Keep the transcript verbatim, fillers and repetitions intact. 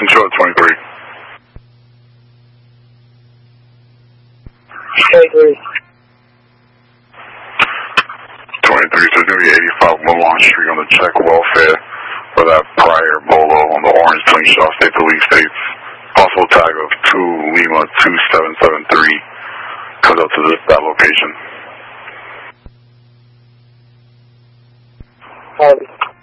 Control twenty-three. twenty-three. twenty-three, so it's going to be eighty-five Milan Street on the check welfare for that prior bolo on the orange twin shot state police states. Possible tag of two Lima two seven seven three comes up to this, that location. Harvey.